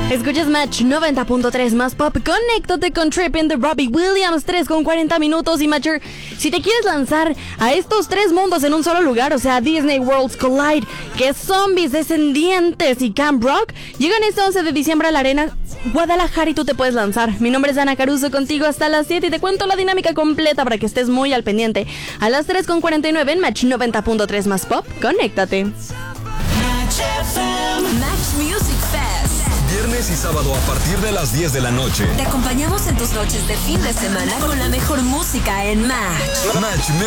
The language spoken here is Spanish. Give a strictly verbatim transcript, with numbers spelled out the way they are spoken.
Escuchas Match noventa punto tres más pop. Conéctate con Trippin' de Robbie Williams. tres con cuarenta minutos. Y Matcher, si te quieres lanzar a estos tres mundos en un solo lugar, o sea, Disney Worlds Collide, que es Zombies, Descendientes y Camp Rock, llegan este once de diciembre a la Arena Guadalajara y tú te puedes lanzar. Mi nombre es Ana Caruso, contigo hasta las siete y te cuento la dinámica completa para que estés muy al pendiente. A las tres con cuarenta y nueve en Match noventa punto tres más pop. Conéctate. Match Music Fest. Viernes y sábado a partir de las diez de la noche. Te acompañamos en tus noches de fin de semana con la mejor música en Match. Match Music